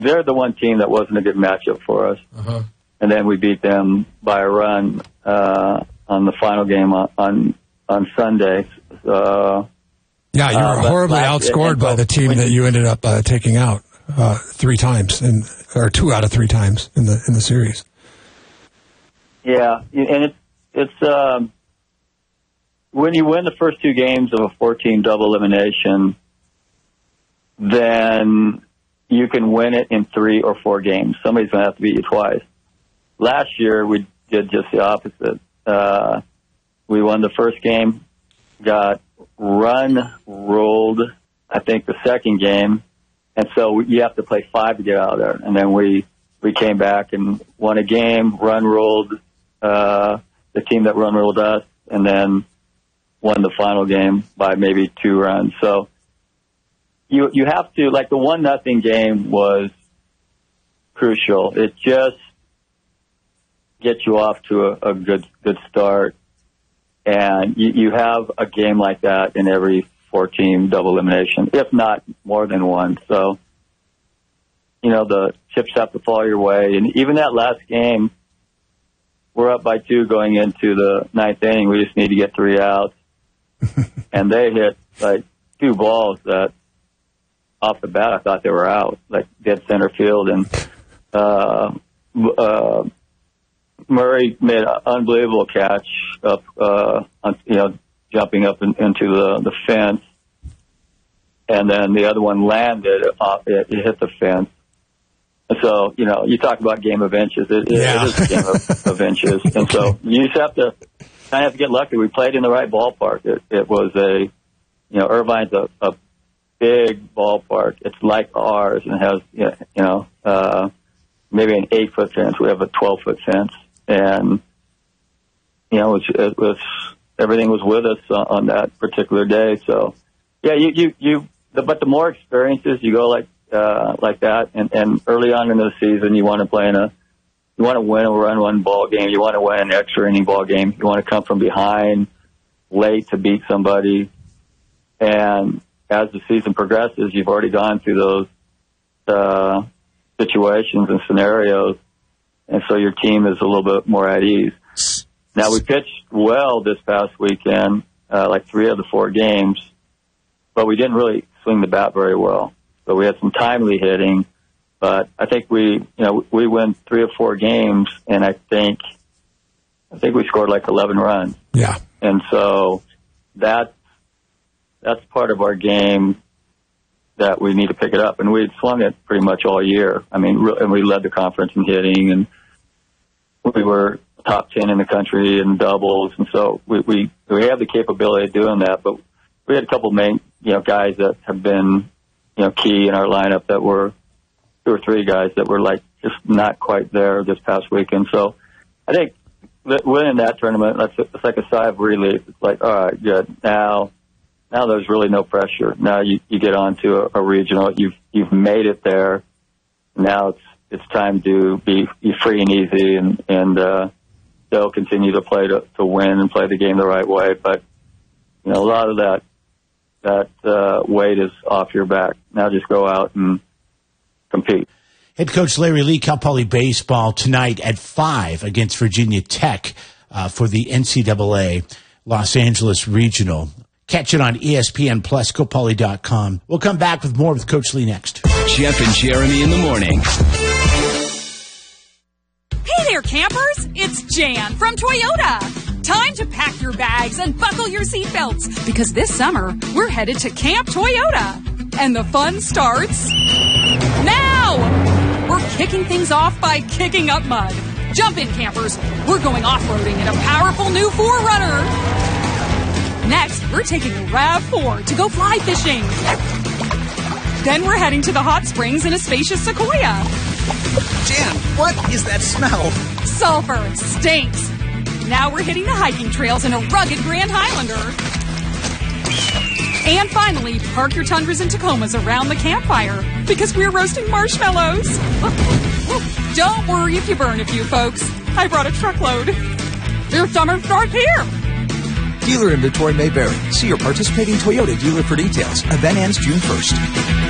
they're the one team that wasn't a good matchup for us. Uh-huh. And then we beat them by a run on the final game on Sunday. Yeah, you were horribly outscored by the team that you ended up taking out 3 times, or 2 out of 3 times in the series. Yeah, and it's when you win the first 2 games of a 4-team double elimination, then you can win it in 3 or 4 games. Somebody's going to have to beat you twice. Last year, we did just the opposite. We won the first game, got ruled, I think, the second game, and so you have to play 5 to get out of there. And then we came back and won a game, ruled the team that ruled us, and then won the final game by maybe 2 runs. So you have to, like, the 1-0 game was crucial. It just gets you off to a good start. And you have a game like that in every 4-team double elimination, if not more than one. So, the chips have to fall your way. And even that last game, we're up by 2 going into the 9th inning. We just need to get 3 outs. And they hit, like, 2 balls that, off the bat, I thought they were out, like dead center field. And Murray made an unbelievable catch up, jumping up into the fence. And then the other one landed off it. It hit the fence. So, you talk about game of inches. It is a game of inches. And so you just have to kind of get lucky. We played in the right ballpark. It was Irvine's a big ballpark. It's like ours, and it has, maybe an 8-foot fence. We have a 12-foot fence. And, it was everything was with us on that particular day. So, yeah, but the more experiences you go like that, and early on in the season, you want to win a run ball game. You want to win an extra inning ball game. You want to come from behind late to beat somebody. And as the season progresses, you've already gone through those situations and scenarios, and so your team is a little bit more at ease. Now, we pitched well this past weekend, like 3 of the 4 games, but we didn't really swing the bat very well. So we had some timely hitting, but I think we win 3 or 4 games, and I think we scored like 11 runs. Yeah. And so that's part of our game that we need to pick it up. And we had swung it pretty much all year. I mean, and we led the conference in hitting, and we were top 10 in the country in doubles. And so we have the capability of doing that. But we had a couple main, guys that have been, key in our lineup that were 2 or 3 guys that were like just not quite there this past weekend. So I think winning that tournament, it's like a sigh of relief. It's like, all right, good. Now there's really no pressure. Now you get on to a regional. You've made it there. Now it's time to be free and easy, and they'll continue to play to win and play the game the right way. But a lot of that weight is off your back. Now just go out and compete. Head coach Larry Lee, Cal Poly baseball tonight at 5 against Virginia Tech for the NCAA Los Angeles Regional. Catch it on ESPN Plus, GoPoly.com. We'll come back with more with Coach Lee next. Jeff and Jeremy in the morning. Hey there, campers. It's Jan from Toyota. Time to pack your bags and buckle your seatbelts, because this summer we're headed to Camp Toyota. And the fun starts now. We're kicking things off by kicking up mud. Jump in, campers. We're going off-roading in a powerful new 4Runner. Next, we're taking a RAV4 to go fly fishing. Then we're heading to the hot springs in a spacious Sequoia. Jan, what is that smell? Sulfur. It stinks. Now we're hitting the hiking trails in a rugged Grand Highlander. And finally, park your Tundras and Tacomas around the campfire, because we're roasting marshmallows. Don't worry if you burn a few, folks. I brought a truckload. Your summer starts here. Dealer inventory may vary. See your participating Toyota dealer for details. Event ends June 1st.